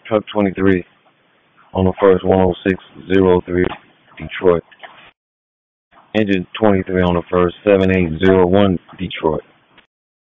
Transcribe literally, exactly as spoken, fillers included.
Truck twenty-three on the first one oh six oh three Detroit. Engine twenty-three on the first seven eight oh one Detroit.